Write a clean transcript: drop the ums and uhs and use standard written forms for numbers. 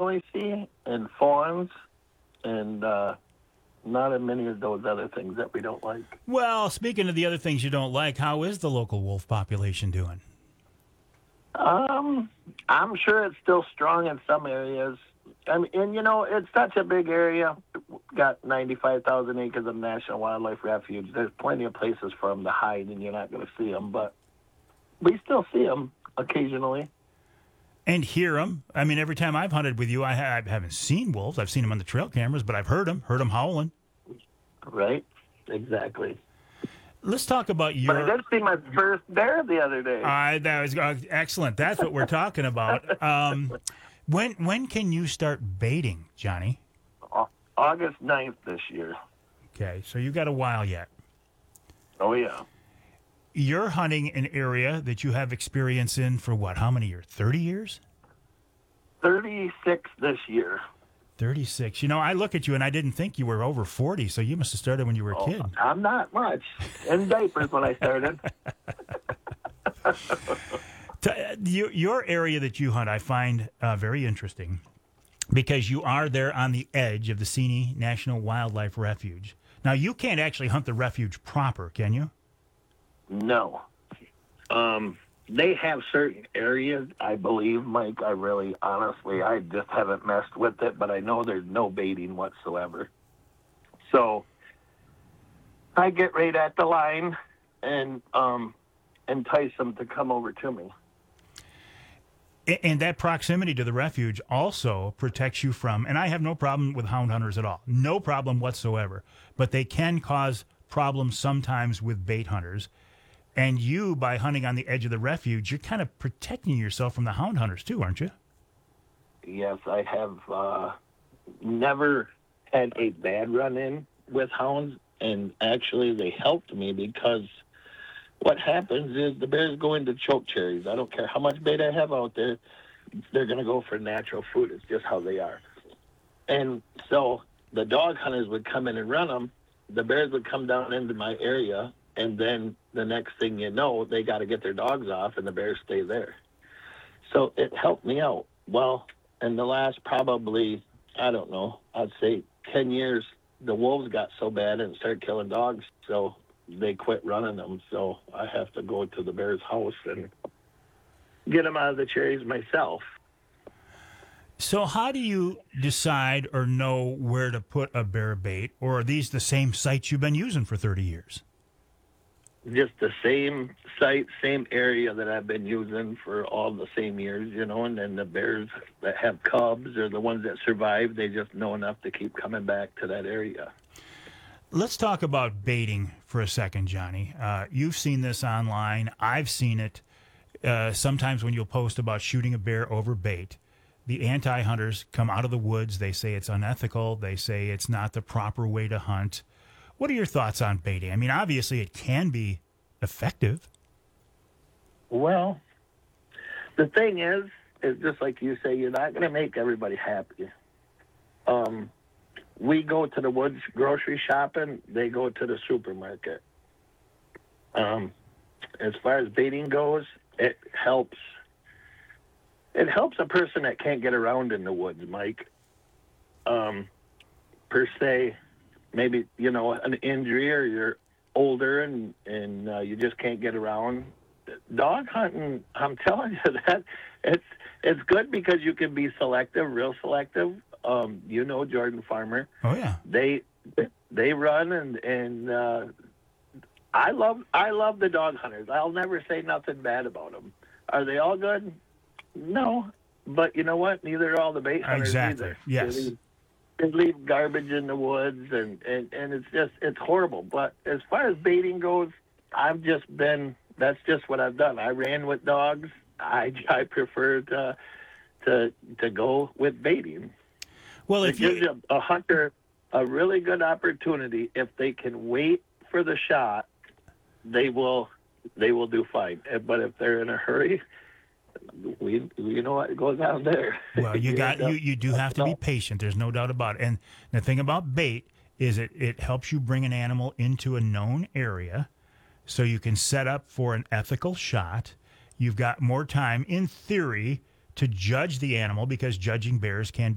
generally see, and fawns, and not as many of those other things that we don't like. Well, speaking of the other things you don't like, how is the local wolf population doing? I'm sure it's still strong in some areas. I mean, and it's such a big area. We've got 95,000 acres of National Wildlife Refuge. There's plenty of places for them to hide, and you're not going to see them. But we still see them occasionally. And hear them. I mean, every time I've hunted with you, I haven't seen wolves. I've seen them on the trail cameras, but I've heard them howling. Right? Exactly. Let's talk about your... But I did see my first bear the other day. That was excellent. That's what we're talking about. When can you start baiting, Johnny? August 9th this year. Okay, so you got a while yet. Oh, yeah. You're hunting an area that you have experience in for what? How many years? 30 years? 36 this year. 36. I look at you and I didn't think you were over 40, so you must have started when you were a kid. I'm not much. In diapers when I started. Your area that you hunt, I find very interesting because you are there on the edge of the Seney National Wildlife Refuge. Now, you can't actually hunt the refuge proper, can you? No. They have certain areas, I believe, Mike. I just haven't messed with it, but I know there's no baiting whatsoever. So I get right at the line and entice them to come over to me. And that proximity to the refuge also protects you from, and I have no problem with hound hunters at all, no problem whatsoever, but they can cause problems sometimes with bait hunters. And you, by hunting on the edge of the refuge, you're kind of protecting yourself from the hound hunters too, aren't you? Yes, I have never had a bad run-in with hounds, and actually they helped me because what happens is the bears go into choke cherries. I don't care how much bait I have out there, they're going to go for natural food. It's just how they are. And so the dog hunters would come in and run them. The bears would come down into my area, and then the next thing you know, they got to get their dogs off, and the bears stay there. So it helped me out. Well, in the last probably, I don't know, I'd say 10 years, the wolves got so bad and started killing dogs, so they quit running them. So I have to go to the bear's house and get them out of the cherries myself. So how do you decide or know where to put a bear bait, or are these the same sites you've been using for 30 years? Just the same site, same area that I've been using for all the same years, and then the bears that have cubs or the ones that survive, they just know enough to keep coming back to that area. Let's talk about baiting for a second, Johnny. You've seen this online. I've seen it sometimes when you'll post about shooting a bear over bait. The anti-hunters come out of the woods. They say it's unethical. They say it's not the proper way to hunt. What are your thoughts on baiting? I mean, obviously it can be effective. Well, the thing is just like you say, you're not going to make everybody happy. We go to the woods grocery shopping. They go to the supermarket. As far as baiting goes, it helps. It helps a person that can't get around in the woods, Mike. Per se, maybe, an injury or you're older and you just can't get around. Dog hunting, I'm telling you that it's good because you can be selective, real selective. Jordan Farmer. Oh yeah. They run and I love the dog hunters. I'll never say nothing bad about them. Are they all good? No, but you know what? Neither are all the bait hunters exactly. Either. Yes. They leave garbage in the woods, and it's horrible. But as far as baiting goes, that's just what I've done. I ran with dogs. I prefer to go with baiting. Well, it gives a hunter a really good opportunity. If they can wait for the shot, they will do fine. But if they're in a hurry, we know what goes on there. Well, you do have to be patient. There's no doubt about it. And the thing about bait is it helps you bring an animal into a known area so you can set up for an ethical shot. You've got more time, in theory, to judge the animal because judging bears can